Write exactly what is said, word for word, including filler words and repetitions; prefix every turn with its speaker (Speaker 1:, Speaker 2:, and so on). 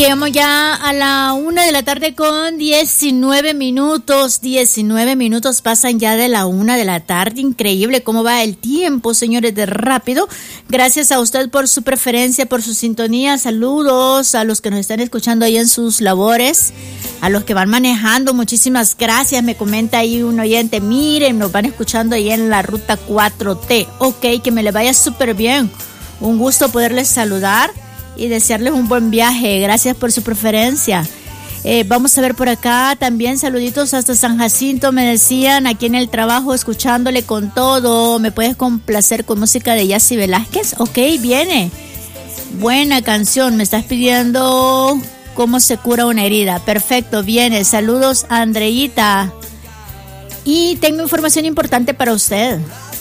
Speaker 1: llegamos ya a la una de la tarde con diecinueve minutos. diecinueve minutos pasan ya de la una de la tarde. Increíble cómo va el tiempo, señores, de rápido. Gracias a usted por su preferencia, por su sintonía. Saludos a los que nos están escuchando ahí en sus labores, a los que van manejando. Muchísimas gracias. Me comenta ahí un oyente, miren, nos van escuchando ahí en la ruta cuatro T. Ok, que me le vaya súper bien. Un gusto poderles saludar y desearles un buen viaje. Gracias por su preferencia. Eh, vamos a ver por acá también saluditos hasta San Jacinto. Me decían aquí en el trabajo, escuchándole con todo. ¿Me puedes complacer con música de Yacy Velázquez? Ok, viene. Buena canción. Me estás pidiendo cómo se cura una herida. Perfecto, viene. Saludos a Andreita. Y tengo información importante para usted.